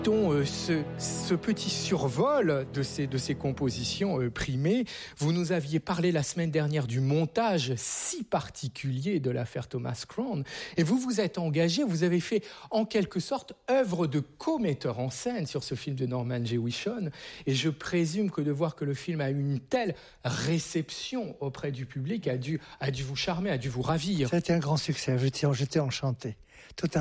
Ce petit survol de ces compositions primées, vous nous aviez parlé la semaine dernière du montage si particulier de l'affaire Thomas Crown, et vous vous êtes engagé, vous avez fait en quelque sorte œuvre de co-metteur en scène sur ce film de Norman Jewison, et je présume que de voir que le film a eu une telle réception auprès du public a dû vous charmer, a dû vous ravir. Ça a été un grand succès, j'étais enchanté. Tout